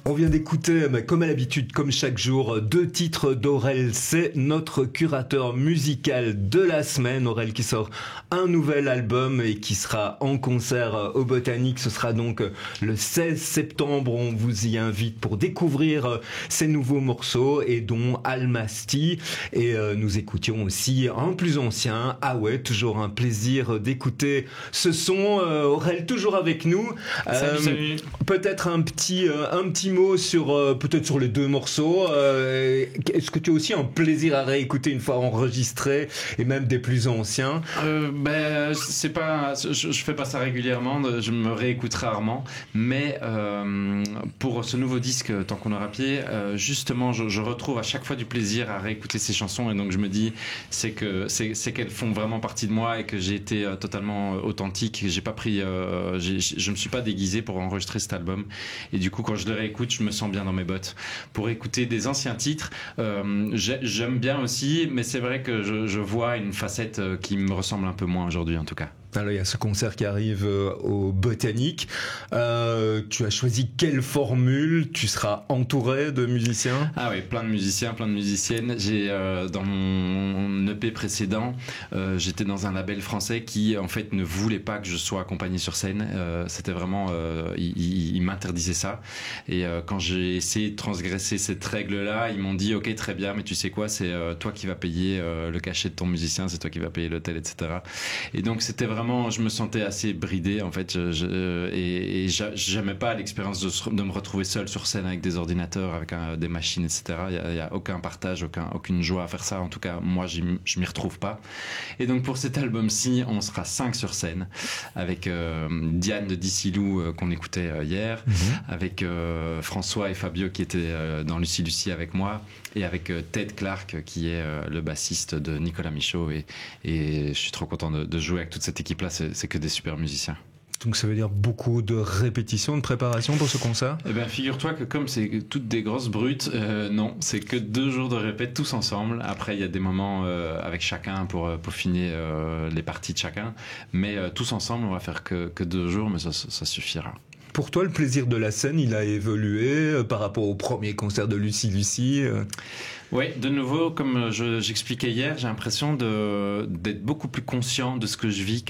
On vient d'écouter, comme à l'habitude, comme chaque jour, 2 titres d'Aurel. C'est notre curateur musical de la semaine. Aurel qui sort un nouvel album et qui sera en concert au Botanique. Ce sera donc le 16 septembre. On vous y invite pour découvrir ces nouveaux morceaux et dont Almasty. Et nous écoutions aussi un plus ancien. Ah ouais, toujours un plaisir d'écouter ce son. Aurel toujours avec nous. Salut. Peut-être un petit mot sur peut-être sur les 2 morceaux. Est-ce que tu as aussi un plaisir à réécouter une fois enregistré et même des plus anciens? C'est pas, je fais pas ça régulièrement, je me réécoute rarement, mais pour ce nouveau disque Tant qu'on aura pied, justement je retrouve à chaque fois du plaisir à réécouter ces chansons, et donc je me dis c'est qu'elles font vraiment partie de moi et que j'ai été totalement authentique. J'ai pas pris je me suis pas déguisé pour enregistrer cet album, et du coup quand je le réécoute je me sens bien dans mes bottes. Pour écouter des anciens titres, j'aime bien aussi, mais c'est vrai que je vois une facette qui me ressemble un peu moins aujourd'hui en tout cas. Alors, il y a ce concert qui arrive au Botanique. Tu as choisi quelle formule? Tu seras entouré de musiciens? Ah oui, plein de musiciens, plein de musiciennes. J'ai dans mon EP précédent, j'étais dans un label français qui en fait ne voulait pas que je sois accompagné sur scène. C'était vraiment, il m'interdisait ça. Et quand j'ai essayé de transgresser cette règle-là, ils m'ont dit ok, très bien, mais tu sais quoi, c'est toi qui vas payer le cachet de ton musicien, c'est toi qui vas payer l'hôtel, etc. Et donc c'était vraiment, je me sentais assez bridé en fait, et j'aimais pas l'expérience de me retrouver seul sur scène avec des ordinateurs, avec des machines, etc. Il y a aucun partage, aucune joie à faire ça. En tout cas, moi, je m'y retrouve pas. Et donc pour cet album-ci, on sera 5 sur scène, avec Diane de Dicilou qu'on écoutait hier, avec François et Fabio qui étaient dans Lucie Lucie avec moi, et avec Ted Clark qui est le bassiste de Nicolas Michaud, et je suis trop content de jouer avec toute cette équipe-là. C'est que des super musiciens. Donc ça veut dire beaucoup de répétitions, de préparation pour ce concert? Eh ben, figure-toi que comme c'est toutes des grosses brutes, non, c'est que 2 jours de répète tous ensemble. Après, il y a des moments avec chacun pour peaufiner les parties de chacun, mais tous ensemble, on va faire que 2 jours, mais ça suffira. Pour toi, le plaisir de la scène, il a évolué par rapport au premier concert de Lucie Lucie? Oui, de nouveau, comme j'expliquais hier, j'ai l'impression d'être beaucoup plus conscient de ce que je vis